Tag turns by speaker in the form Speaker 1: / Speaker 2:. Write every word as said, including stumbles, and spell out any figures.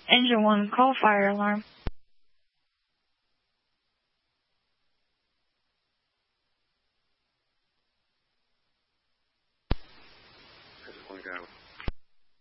Speaker 1: Engine one, call fire alarm.
Speaker 2: That's one guy.